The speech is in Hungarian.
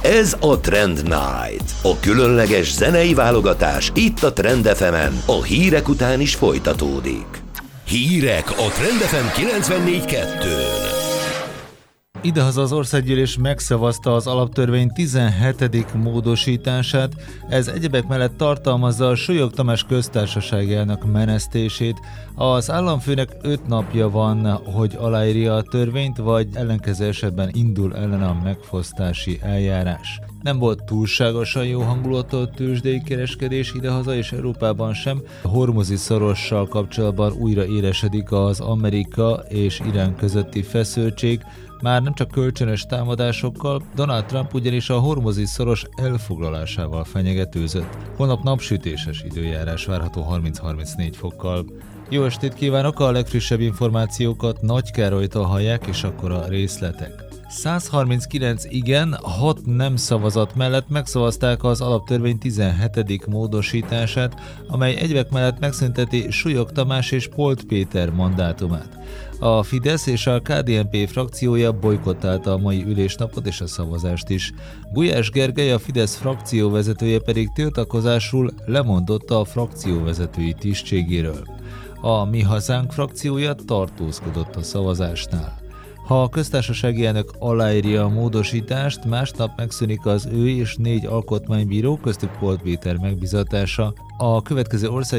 Ez a Trend Night, a különleges zenei válogatás itt a Trend FM-en, a hírek után is folytatódik. Hírek a Trend FM 94.2-n. Idehaza az országgyűlés megszavazta az alaptörvény 17. módosítását, ez egyebek mellett tartalmazza a Súlyog Tamás köztársasági elnök menesztését. Az államfőnek 5 napja van, hogy aláírja a törvényt, vagy ellenkező esetben indul ellene a megfosztási eljárás. Nem volt túlságosan jó hangulatú a tőzsdei kereskedés idehaza és Európában sem. A Hormuzi szorossal kapcsolatban újra élesedik az Amerika és Irán közötti feszültség, már nem csak kölcsönös támadásokkal, Donald Trump ugyanis a Hormuzi szoros elfoglalásával fenyegetőzött. Holnap napsütéses időjárás várható 30-34 fokkal. Jó estét kívánok, a legfrissebb információkat Nagy Károlytól hallják, és akkor a részletek. 139 igen, 6 nem szavazat mellett megszavazták az alaptörvény 17. módosítását, amely egyebek mellett megszünteti Súlyog Tamás és Polt Péter mandátumát. A Fidesz és a KDNP frakciója bojkottálta a mai ülésnapot és a szavazást is. Gulyás Gergely, a Fidesz frakcióvezetője pedig tiltakozásul lemondott a frakcióvezetői tisztségéről. A Mi Hazánk frakciója tartózkodott a szavazásnál. Ha a köztársasági elnök aláírja a módosítást, másnap megszűnik az ő és 4 alkotmánybíró, köztük Polt Péter megbízatása. A következő